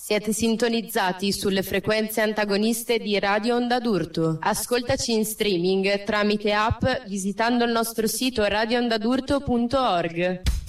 Siete sintonizzati sulle frequenze antagoniste di Radio Onda d'Urto. Ascoltaci in streaming tramite app visitando il nostro sito radioondadurto.org.